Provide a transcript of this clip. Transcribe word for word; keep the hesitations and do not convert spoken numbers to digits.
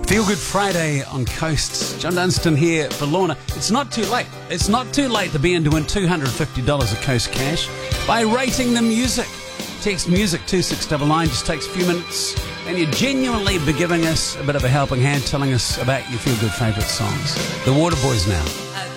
Feel Good Friday on Coasts. John Dunstan here for Lorna. It's not too late. It's not too late to be in to win two hundred fifty dollars of Coast Cash by rating the music. Text music two six nine nine, just takes a few minutes, and you'd genuinely be giving us a bit of a helping hand, telling us about your feel good favourite songs. The Waterboys now.